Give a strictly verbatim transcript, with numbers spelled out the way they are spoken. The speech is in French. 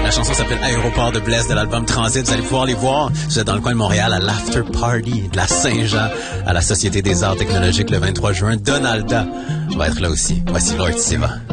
La chanson s'appelle Aéroport de Blaise de l'album Transit. Vous allez pouvoir les voir. Vous êtes dans le coin de Montréal à l'After Party de la Saint-Jean à la Société des Arts Technologiques le vingt-trois juin. Donalda va être là aussi. Voici Lord Siva.